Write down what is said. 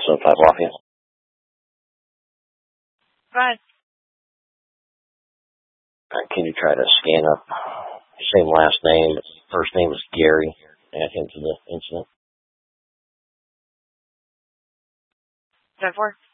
So if I block you. Go ahead. Can you try to scan up same last name? First name is Gary. Add him to the incident. 10-4.